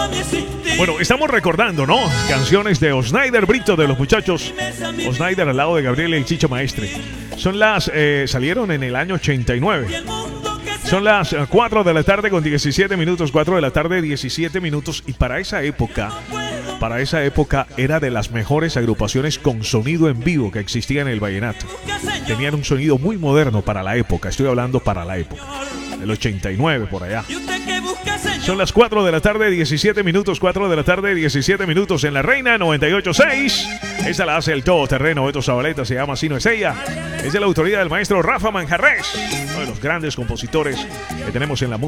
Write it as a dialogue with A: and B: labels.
A: Bueno, estamos recordando, ¿no? Canciones de Osnaider Brito, de los muchachos Osnaider al lado de Gabriel El Chicho Maestre. Salieron en el año 89. Son las 4 de la tarde con 17 minutos, 4 de la tarde 17 minutos. Y para esa época era de las mejores agrupaciones con sonido en vivo que existía en el vallenato. Tenían un sonido muy moderno para la época, estoy hablando para la época, el 89 por allá. Son las 4 de la tarde 17 minutos, 4 de la tarde 17 minutos en La Reina 98.6. Esta la hace el todoterreno Beto Zabaleta, se llama Así no es ella. Es de la autoría del maestro Rafa Manjarrés, uno de los grandes compositores que tenemos en la música.